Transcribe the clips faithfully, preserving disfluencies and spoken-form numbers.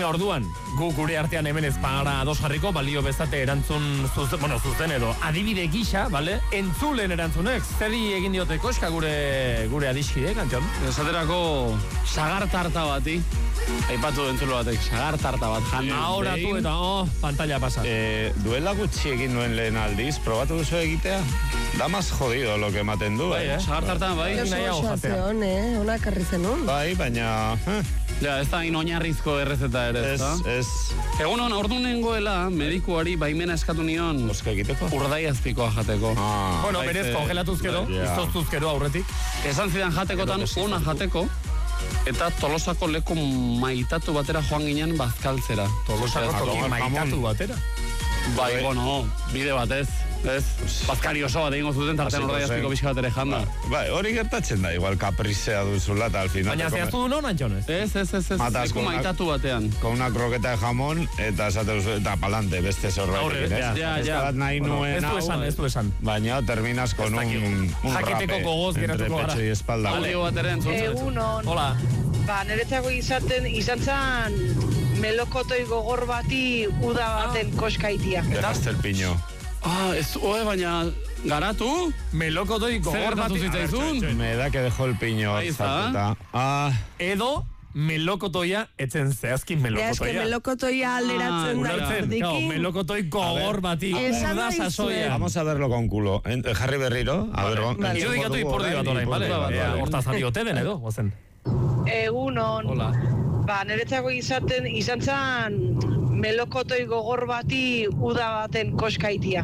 Venga, orduan, gu gure artean hemen ez bagara ados jarriko, balio bezate erantzun zuzen, bueno, zuzen edo, adibide gisa, bale? Entzulen erantzunek, zeri egin diote koska gure gure adiskide, Antxon? Esaterako sagar tarta bati, aipatu entzulo batek, sagar tarta bat. Ahora tu eta, oh, pantalla pasa. Eh, duela gutxi egin nuen lehen aldiz, probatu duzu egitea? Da más jodido lo que ematen du, bai, eh? Sagar tarta, bai. Oso azeon, eh? Ona karri zenun. Bai, baina... Eh. Ja, ez da inoinarrizko errezeta ere, ez da? Ez, ez... Egun hon, ordu nengoela, medikuari baimena eskatu nion... Boska egiteko? Urdaiazpikoa jateko. Ah. Bueno, berez kongelatuzkero, izoztuzkero aurretik. Esan zidan jatekotan ona jateko, eta Tolosako leku maitatu batera joan ginen bazkaltzera. Tolosako toki maitatu batera. Bai, bueno, bide batez. Ez, bazkari oso bat egingo zuten tartean Urdaiazpiko pixka bat ere janda. Bai, hori gertatzen da, igual kaprizea duzula eta al final... Baina zehaztu du non, Antxon, ez? Ez, ez, ez, ez, leku maitatu batean. Con una croqueta de jamón, eta esate duzu, eta palante, beste zorbait. Ja, ja, ja. Bat nahi nuen Ez du esan, ez du esan. Baina terminas con un, un rape Jakiteko gogoz entre geratuko gara. pecho y espalda. Audio bat ere entzun. Egunon. Hola. Ba, niretzako izaten, izan zan melokotoi gogor bati uda baten koskaitia. De Castelpiño. Ah, ez, oe, baina garatu? Melokotoi gogor gertatu bati zitzaizun? Me da que dejó el piño. Ahí está. zartuta. Ah, Edo melokotoia etzen zehazki Eske melokotoia. melokotoia alderatzen da. Ulertzen, claro, erdikin. melokotoi gogor bati. Esan Uda dizue. sasoia. vamos a verlo con culo. En- Jarri berriro. A ver, gon- Vale. Irudikatu ipordi bat orain, bale? Ipurdi bat, Ea, vale. Hortaz ari ote den edo, gozen. Egunon. Hola. Ba, niretzako izaten, izan zan melokotoi gogor bati uda baten koskaitia.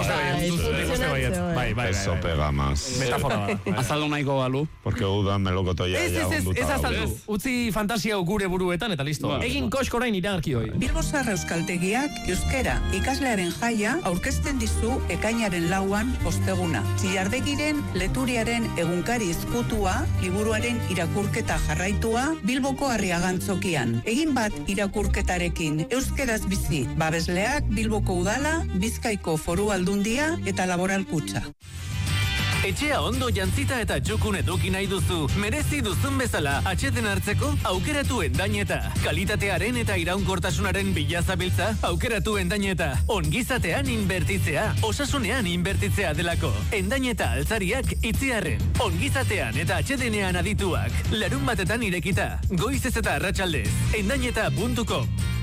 Bai, bai, Eso bai. pega más. Metafora da. Azaldu nahiko balu. Porque udan melokotoia Ez, ja ez, ez, onduta ez dago. azaldu. Utzi fantasia gure buruetan eta listo. Ba. Egin kosko orain iragarki hoi. Bilbozar Euskaltegiak euskera ikaslearen jaia aurkezten dizu ekainaren lauan osteguna. Txillardegiren leturiaren egunkari ezkutua, liburuaren irakurketa jarraitua Bilboko Arriagantzokian. Egin bat irakurketarekin euskeraz bizi, babesleak Bilboko Udala, Bizkaiko Foru Aldundia eta Laboral Kutxa. Etxea ondo jantzita eta txukun eduki nahi duzu, merezi duzun bezala atxeden hartzeko aukeratu Endaineta. Kalitatearen eta iraunkortasunaren bila zabiltza, aukeratu Endaineta. Ongizatean inbertitzea, osasunean inbertitzea delako. Endaineta altzariak itziarren. Ongizatean eta atxedenean adituak. Larun batetan irekita, goizez eta arratsaldez. Endaineta puntu com